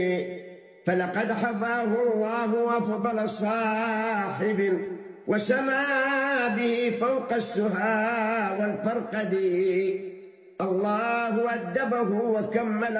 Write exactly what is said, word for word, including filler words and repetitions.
فلقد حفاه الله أفضل صاحب وسما به فوق السها والفرقد. الله أدبه وكمل